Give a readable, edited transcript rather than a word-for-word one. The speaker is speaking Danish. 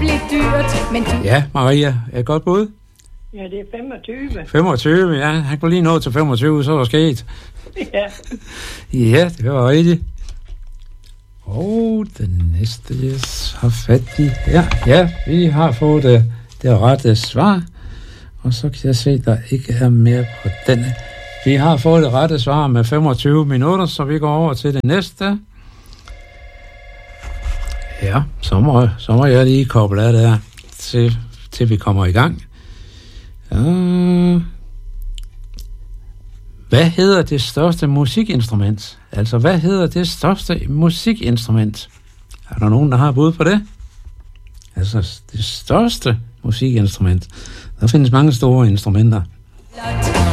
lidt dyrt, men du... Ja, Maria, et godt bud. Ja, det er 25. 25, ja. Han kunne lige nå til 25, så var det sket. Ja. Ja, det var rigtigt. Den næste, jeg har fat i her. Ja, vi har fået det rette svar. Og så kan jeg se, at der ikke er mere på denne. Vi har fået det rette svar med 25 minutter, så vi går over til det næste. Ja, så må jeg lige koble af der, til vi kommer i gang. Hvad hedder det største musikinstrument? Altså, hvad hedder det største musikinstrument? Er der nogen, der har bud på det? Altså, det største musikinstrument. Der findes mange store instrumenter.